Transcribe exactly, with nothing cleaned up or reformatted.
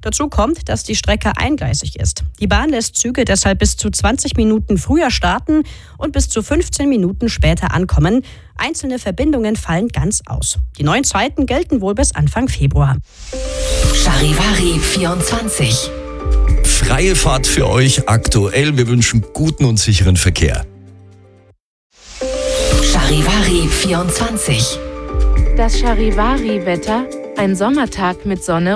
Dazu kommt, dass die Strecke eingleisig ist. Die Bahn lässt Züge deshalb bis zu zwanzig Minuten früher starten und bis zu fünfzehn Minuten später ankommen. Einzelne Verbindungen fallen ganz aus. Die neuen Zeiten gelten wohl bis Anfang Februar. Charivari vierundzwanzig. Freie Fahrt für euch aktuell. Wir wünschen guten und sicheren Verkehr. Charivari vierundzwanzig. Das Charivari-Wetter, ein Sommertag mit Sonne